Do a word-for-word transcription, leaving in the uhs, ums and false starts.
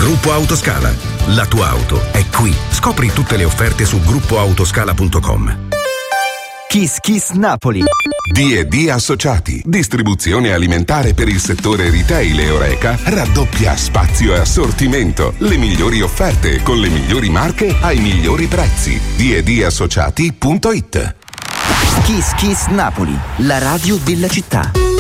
Gruppo Autoscala. La tua auto è qui. Scopri tutte le offerte su gruppo autoscala punto com. Kiss Kiss Napoli. D e D Associati, distribuzione alimentare per il settore retail e Horeca, raddoppia spazio e assortimento, le migliori offerte con le migliori marche ai migliori prezzi. D e D associati punto it. Kiss Kiss Napoli, la radio della città.